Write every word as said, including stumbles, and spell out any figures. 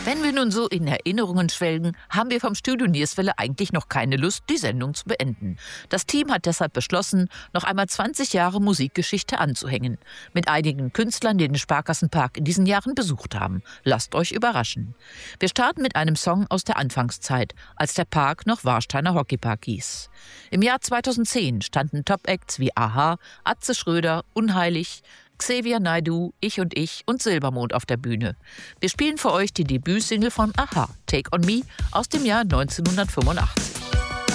Wenn wir nun so in Erinnerungen schwelgen, haben wir vom Studio Nierswelle eigentlich noch keine Lust, die Sendung zu beenden. Das Team hat deshalb beschlossen, noch einmal zwanzig Jahre Musikgeschichte anzuhängen. Mit einigen Künstlern, die den Sparkassenpark in diesen Jahren besucht haben. Lasst euch überraschen. Wir starten mit einem Song aus der Anfangszeit, als der Park noch Warsteiner Hockeypark hieß. Im Jahr zweitausendzehn standen Top-Acts wie a-ha, Atze Schröder, Unheilig, Xavier Naidoo, Ich und Ich und Silbermond auf der Bühne. Wir spielen für euch die Debütsingle von a-ha, Take on Me, aus dem Jahr neunzehnhundertfünfundachtzig.